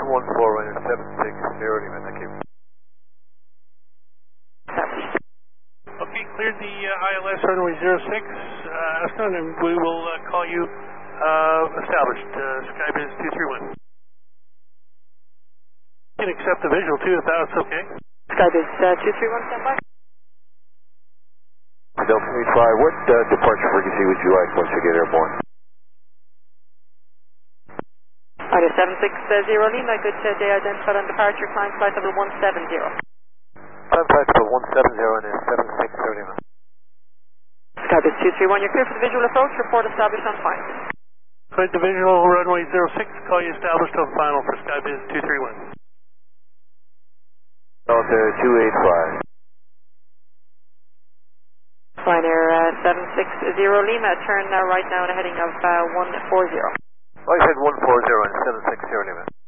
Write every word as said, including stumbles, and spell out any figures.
one four runway seven six zero, Lima, thank you. Okay, cleared the uh, I L S runway zero six, uh, Aston, and we will uh, call you uh, established, uh, Skybiz two three one. You can accept the visual too if that's okay. Skybiz uh, two three one, stand by. Delta three five, what uh, departure frequency would you like once you get airborne? Okay, seven six zero Lima, good uh, day identified on departure, climb flight level one seven zero. Climb flight level one seven zero and is seven six zero Lima. Skybiz two three one, you're clear for the visual approach, report established on final. Cleared the visual runway zero six, call you established on final for Skybiz two three one. Delta two eight five. Ryanair uh, seven six zero Lima, turn uh, right now and a heading of uh, one four zero. Oh, you said one four zero and seven six zero Lima.